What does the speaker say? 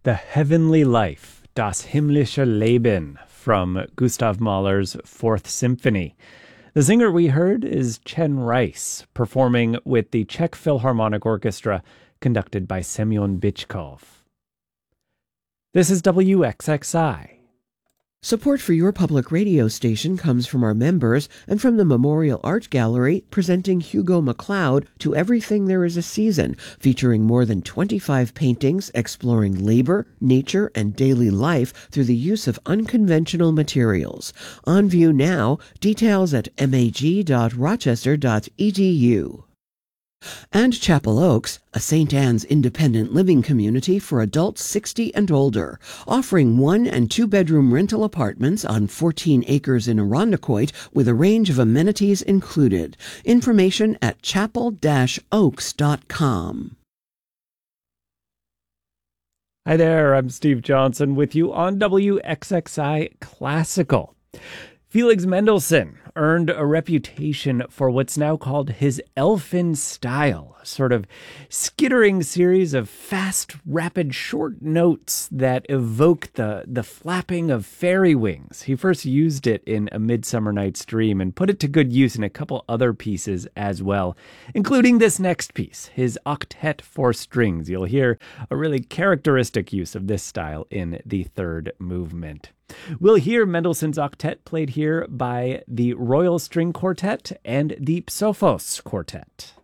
The Heavenly Life, Das himmlische Leben, from Gustav Mahler's Fourth Symphony. The singer we heard is Chen Rice, performing with the Czech Philharmonic Orchestra, conducted by Semyon Bychkov. This is WXXI. Support for your public radio station comes from our members and from the Memorial Art Gallery, presenting Hugo MacLeod to Everything There Is a Season, featuring more than 25 paintings exploring labor, nature, and daily life through the use of unconventional materials. On view now, details at mag.rochester.edu. And Chapel Oaks, a St. Anne's independent living community for adults 60 and older, offering 1- and 2-bedroom rental apartments on 14 acres in Irondequoit with a range of amenities included. Information at chapel-oaks.com. Hi there, I'm Steve Johnson with you on WXXI Classical. Felix Mendelssohn earned a reputation for what's now called his elfin style, a sort of skittering series of fast, rapid, short notes that evoke the flapping of fairy wings. He first used it in A Midsummer Night's Dream and put it to good use in a couple other pieces as well, including this next piece, his Octet for Strings. You'll hear a really characteristic use of this style in the third movement. We'll hear Mendelssohn's Octet played here by the Royal String Quartet and the Psophos Quartet.